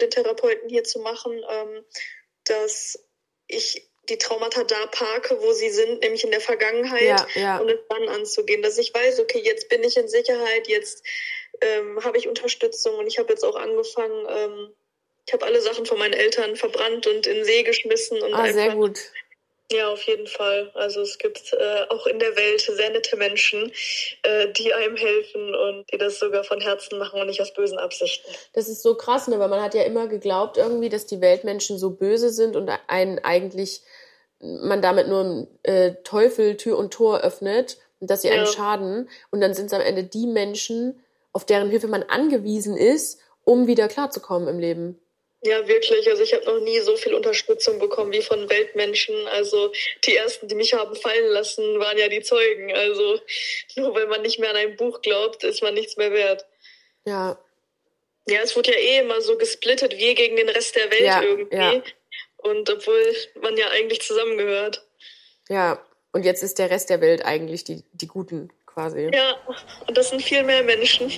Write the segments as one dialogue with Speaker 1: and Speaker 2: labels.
Speaker 1: Familientherapeuten hier zu machen, dass ich die Traumata da parke, wo sie sind, nämlich in der Vergangenheit, und es dann anzugehen, dass ich weiß, okay, jetzt bin ich in Sicherheit, jetzt habe ich Unterstützung und ich habe jetzt auch angefangen, ich habe alle Sachen von meinen Eltern verbrannt und in den See geschmissen. Und einfach,
Speaker 2: sehr gut.
Speaker 1: Ja, auf jeden Fall. Also es gibt auch in der Welt sehr nette Menschen, die einem helfen und die das sogar von Herzen machen und nicht aus bösen Absichten.
Speaker 2: Das ist so krass, ne? Weil man hat ja immer geglaubt irgendwie, dass die Weltmenschen so böse sind und einen eigentlich, man damit nur Teufel Tür und Tor öffnet und dass sie einem schaden. Und dann sind es am Ende die Menschen, auf deren Hilfe man angewiesen ist, um wieder klarzukommen im Leben.
Speaker 1: Ja, wirklich. Also ich habe noch nie so viel Unterstützung bekommen wie von Weltmenschen. Also die ersten, die mich haben fallen lassen, waren ja die Zeugen. Also nur weil man nicht mehr an ein Buch glaubt, ist man nichts mehr wert.
Speaker 2: Ja.
Speaker 1: Ja, es wurde ja immer so gesplittet, wir gegen den Rest der Welt irgendwie. Ja. Und obwohl man ja eigentlich zusammengehört.
Speaker 2: Ja, und jetzt ist der Rest der Welt eigentlich die Guten quasi.
Speaker 1: Ja, und das sind viel mehr Menschen.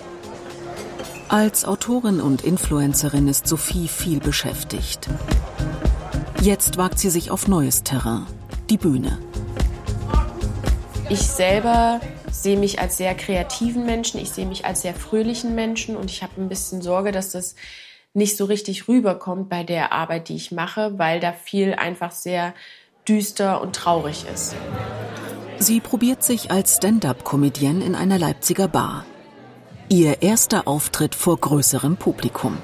Speaker 3: Als Autorin und Influencerin ist Sophie viel beschäftigt. Jetzt wagt sie sich auf neues Terrain, die Bühne.
Speaker 2: Ich selber sehe mich als sehr kreativen Menschen, ich sehe mich als sehr fröhlichen Menschen und ich habe ein bisschen Sorge, dass das nicht so richtig rüberkommt bei der Arbeit, die ich mache, weil da viel einfach sehr düster und traurig ist.
Speaker 3: Sie probiert sich als Stand-up-Comedienne in einer Leipziger Bar. Ihr erster Auftritt vor größerem Publikum.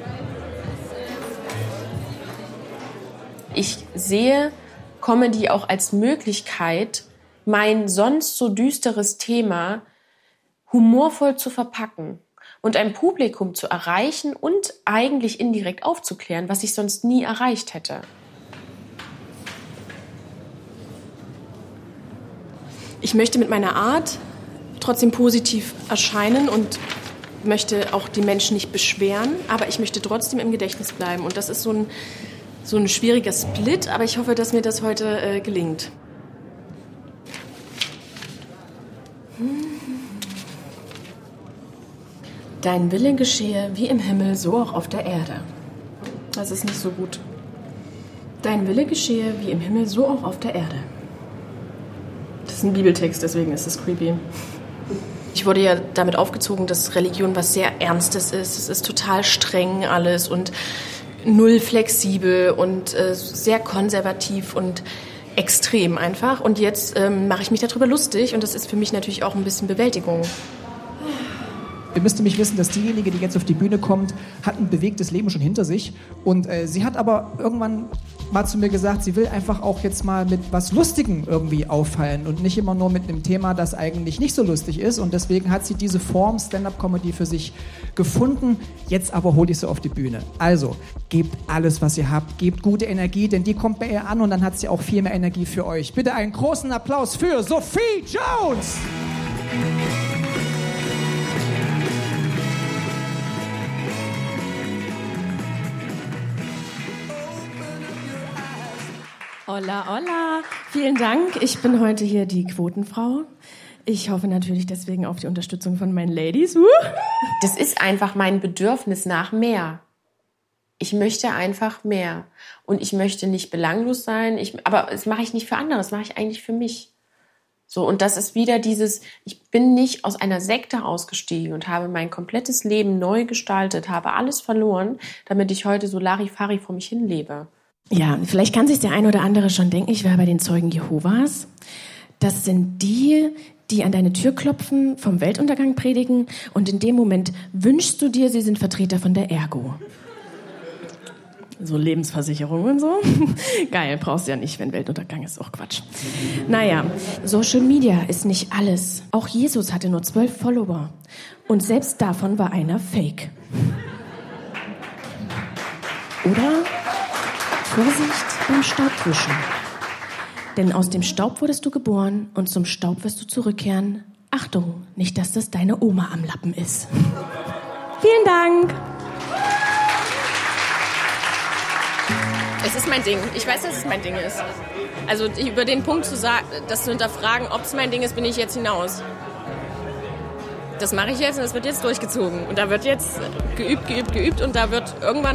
Speaker 2: Ich sehe Comedy auch als Möglichkeit, mein sonst so düsteres Thema humorvoll zu verpacken und ein Publikum zu erreichen und eigentlich indirekt aufzuklären, was ich sonst nie erreicht hätte.
Speaker 4: Ich möchte mit meiner Art trotzdem positiv erscheinen und möchte auch die Menschen nicht beschweren, aber ich möchte trotzdem im Gedächtnis bleiben. Und das ist so ein schwieriger Split, aber ich hoffe, dass mir das heute gelingt. Dein Wille geschehe wie im Himmel, so auch auf der Erde. Das ist nicht so gut. Dein Wille geschehe wie im Himmel, so auch auf der Erde. Das ist ein Bibeltext, deswegen ist es creepy. Ich wurde ja damit aufgezogen, dass Religion was sehr Ernstes ist. Es ist total streng alles und null flexibel und sehr konservativ und extrem einfach. Und jetzt mache ich mich darüber lustig und das ist für mich natürlich auch ein bisschen Bewältigung.
Speaker 5: Ihr müsst nämlich wissen, dass diejenige, die jetzt auf die Bühne kommt, hat ein bewegtes Leben schon hinter sich. Und sie hat aber irgendwann mal zu mir gesagt, sie will einfach auch jetzt mal mit was Lustigem irgendwie auffallen und nicht immer nur mit einem Thema, das eigentlich nicht so lustig ist. Und deswegen hat sie diese Form Stand-up-Comedy für sich gefunden. Jetzt aber hole ich sie auf die Bühne. Also, gebt alles, was ihr habt, gebt gute Energie, denn die kommt bei ihr an und dann hat sie auch viel mehr Energie für euch. Bitte einen großen Applaus für Sophie Jones!
Speaker 4: Hola, hola. Vielen Dank. Ich bin heute hier die Quotenfrau. Ich hoffe natürlich deswegen auf die Unterstützung von meinen Ladies.
Speaker 2: Das ist einfach mein Bedürfnis nach mehr. Ich möchte einfach mehr. Und ich möchte nicht belanglos sein. Aber das mache ich nicht für andere, das mache ich eigentlich für mich. So, und das ist wieder dieses, ich bin nicht aus einer Sekte ausgestiegen und habe mein komplettes Leben neu gestaltet, habe alles verloren, damit ich heute so Larifari vor mich hin lebe.
Speaker 4: Ja, vielleicht kann sich der eine oder andere schon denken, ich war bei den Zeugen Jehovas. Das sind die, die an deine Tür klopfen, vom Weltuntergang predigen und in dem Moment wünschst du dir, sie sind Vertreter von der Ergo. So Lebensversicherung und so. Geil, brauchst du ja nicht, wenn Weltuntergang ist. Auch Quatsch. Naja, Social Media ist nicht alles. Auch Jesus hatte nur 12 Follower. Und selbst davon war einer Fake. Oder? Vorsicht beim Staubwischen. Denn aus dem Staub wurdest du geboren und zum Staub wirst du zurückkehren. Achtung, nicht, dass das deine Oma am Lappen ist. Vielen Dank.
Speaker 6: Es ist mein Ding. Ich weiß, dass es mein Ding ist. Also über den Punkt zu sagen, das zu hinterfragen, ob es mein Ding ist, bin ich jetzt hinaus. Das mache ich jetzt und das wird jetzt durchgezogen. Und da wird jetzt geübt und da wird irgendwann